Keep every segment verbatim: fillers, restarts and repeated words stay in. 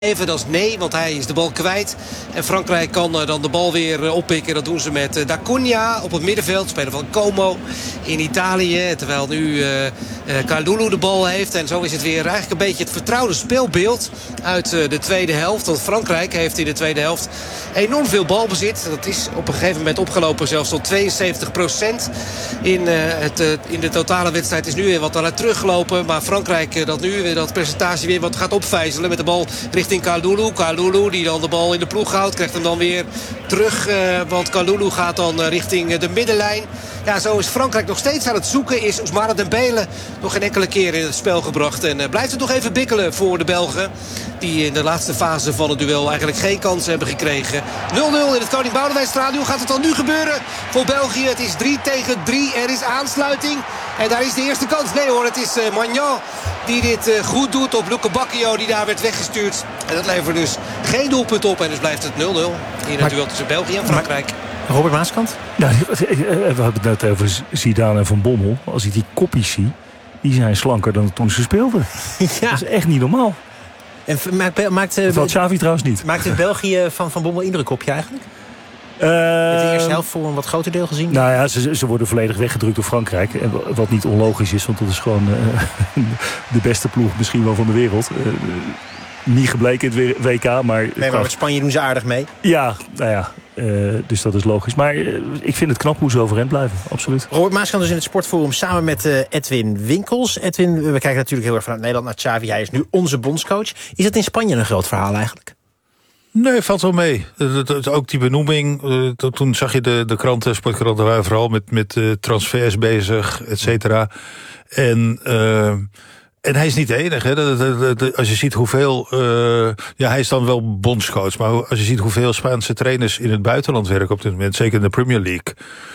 Even, dat is nee, want hij is de bal kwijt. En Frankrijk kan uh, dan de bal weer uh, oppikken. Dat doen ze met uh, D'Acunha op het middenveld. Speler van Como in Italië. Terwijl nu uh, uh, Kalulu de bal heeft. En zo is het weer eigenlijk een beetje het vertrouwde speelbeeld uit uh, de tweede helft. Want Frankrijk heeft in de tweede helft enorm veel balbezit. Dat is op een gegeven moment opgelopen zelfs tot tweeënzeventig procent. In, uh, het, uh, in de totale wedstrijd is nu weer wat aan het teruggelopen. Maar Frankrijk uh, dat nu uh, dat percentage weer wat gaat opvijzelen met de bal richting Kalulu. Kalulu die dan de bal in de ploeg houdt. Krijgt hem dan weer terug. Uh, want Kalulu gaat dan uh, richting uh, de middenlijn. Ja, zo is Frankrijk nog steeds aan het zoeken. Is Ousmane Dembele nog geen enkele keer in het spel gebracht. En uh, blijft het nog even bikkelen voor de Belgen. Die in de laatste fase van het duel eigenlijk geen kans hebben gekregen. nul nul in het Koning Boudewijnstadion. Hoe gaat het dan nu gebeuren voor België? Het is drie tegen drie. Er is aansluiting. En daar is de eerste kans. Nee hoor, het is uh, Maignan die dit uh, goed doet op Luke Bacchio. Die daar werd weggestuurd. En dat levert dus geen doelpunt op. En dus blijft het nul nul in het duel tussen België en Frankrijk. Maar Robert Maaskant? Nou, we hebben het net over Zidane en Van Bommel. Als ik die koppies zie, die zijn slanker dan toen ze speelden. Ja. Dat is echt niet normaal. En maakt, maakt, dat valt Xavi trouwens niet. Maakt het België van Van Bommel indruk op je eigenlijk? Uh, de eerste helft voor een wat groter deel gezien? Nou ja, ze, ze worden volledig weggedrukt door Frankrijk. Wat niet onlogisch is, want dat is gewoon uh, de beste ploeg misschien wel van de wereld. Uh, niet gebleken in het W K, maar... Nee, maar met Spanje doen ze aardig mee. Ja, nou ja, uh, dus dat is logisch. Maar uh, ik vind het knap hoe ze overeind blijven, absoluut. Robert Maaskant dus in het Sportforum samen met uh, Edwin Winkels. Edwin, we kijken natuurlijk heel erg vanuit Nederland naar Xavi. Hij is nu onze bondscoach. Is het in Spanje een groot verhaal eigenlijk? Nee, valt wel mee. Ook die benoeming, toen zag je de, de kranten, sportkranten waren vooral met, met transfers bezig, et cetera. En, uh, en hij is niet de enige. Hè. De, de, de, als je ziet hoeveel, uh, ja, hij is dan wel bondscoach, maar als je ziet hoeveel Spaanse trainers in het buitenland werken op dit moment, zeker in de Premier League.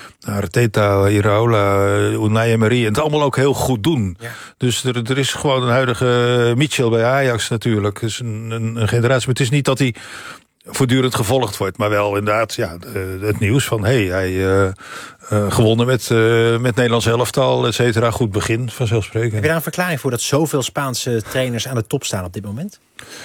Arteta, Iraola, Unai Emery, en het allemaal ook heel goed doen. Ja. Dus er, er is gewoon een huidige Mitchell bij Ajax natuurlijk. Dus een, een, een generatie. Maar het is niet dat hij voortdurend gevolgd wordt, maar wel inderdaad ja, het nieuws van hé, hey, hij uh, uh, gewonnen met, uh, met Nederlands elftal, et cetera. Goed begin, vanzelfsprekend. Heb je daar een verklaring voor dat zoveel Spaanse trainers aan de top staan op dit moment?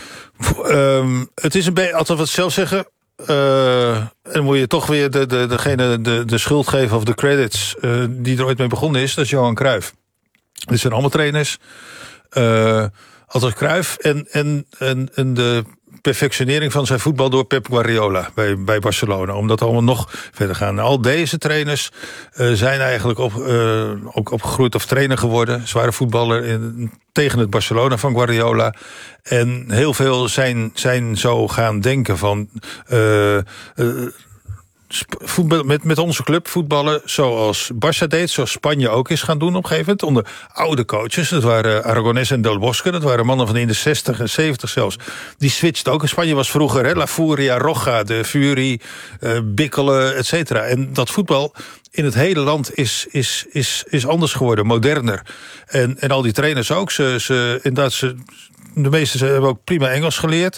Um, het is een beetje, althans wat ze zelf zeggen. Uh, en dan moet je toch weer de, de, degene de, de schuld geven of de credits uh, die er ooit mee begonnen is. Dat is Johan Cruijff. Dit zijn allemaal trainers. Uh, Altijd Cruijff en, en, en, en de perfectionering van zijn voetbal door Pep Guardiola bij, bij Barcelona. Om dat allemaal nog verder gaan. Al deze trainers uh, zijn eigenlijk op, uh, ook opgegroeid of trainer geworden. Zware voetballer in, tegen het Barcelona van Guardiola. En heel veel zijn, zijn zo gaan denken van Uh, uh, Voetbal, met, met onze club voetballen zoals Barça deed, zoals Spanje ook is gaan doen op een gegeven moment. Onder oude coaches, dat waren Aragonés en Del Bosque, dat waren mannen van in de zestig en zeventig zelfs. Die switchten ook. In Spanje was vroeger hè, La Furia, Roja, de Fury, uh, Bikkelen, et cetera. En dat voetbal in het hele land is, is, is, is anders geworden, moderner. En, en al die trainers ook. Ze, ze, inderdaad, ze, de meesten hebben ook prima Engels geleerd.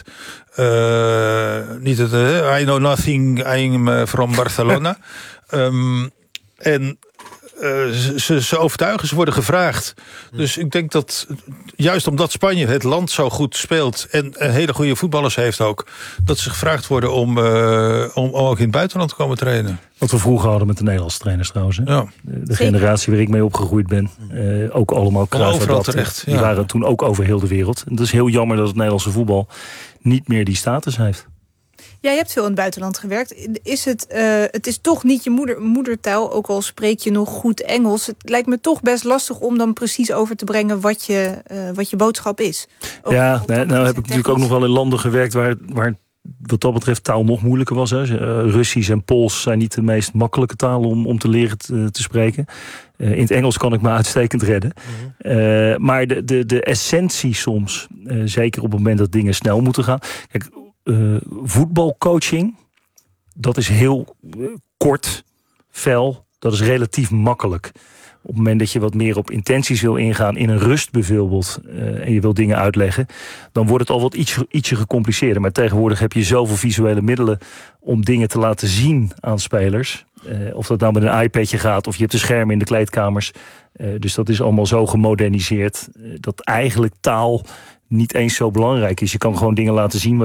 Uh, niet het, uh, I know nothing, I'm uh, from Barcelona. um, en uh, ze, ze overtuigen, ze worden gevraagd. Dus ik denk dat, juist omdat Spanje het land zo goed speelt en uh, hele goede voetballers heeft ook, dat ze gevraagd worden om, uh, om, om ook in het buitenland te komen trainen. Wat we vroeger hadden met de Nederlandse trainers trouwens. Hè? Ja. De, de generatie waar ik mee opgegroeid ben. Uh, ook allemaal Cruijff. terecht. Die ja. waren toen ook over heel de wereld. En het is heel jammer dat het Nederlandse voetbal niet meer die status heeft. Ja, je hebt veel in het buitenland gewerkt. Is het, uh, het is toch niet je moeder, moedertaal, ook al spreek je nog goed Engels. Het lijkt me toch best lastig om dan precies over te brengen wat je, uh, wat je boodschap is. Ook, ja, nee, nou heb ik natuurlijk ook nog wel in landen gewerkt waar, waar wat dat betreft taal nog moeilijker was. Hè. Uh, Russisch en Pools zijn niet de meest makkelijke talen om, om te leren te, te spreken. Uh, in het Engels kan ik me uitstekend redden. Mm-hmm. Uh, maar de, de, de essentie soms, uh, zeker op het moment dat dingen snel moeten gaan. Kijk, uh, voetbalcoaching, dat is heel uh, kort, fel, dat is relatief makkelijk. Op het moment dat je wat meer op intenties wil ingaan, in een rust bijvoorbeeld, uh, en je wil dingen uitleggen, dan wordt het al wat iets, ietsje gecompliceerder. Maar tegenwoordig heb je zoveel visuele middelen om dingen te laten zien aan spelers. Uh, of dat nou met een iPadje gaat, of je hebt de schermen in de kleedkamers. Uh, dus dat is allemaal zo gemoderniseerd, uh, dat eigenlijk taal niet eens zo belangrijk is. Je kan gewoon dingen laten zien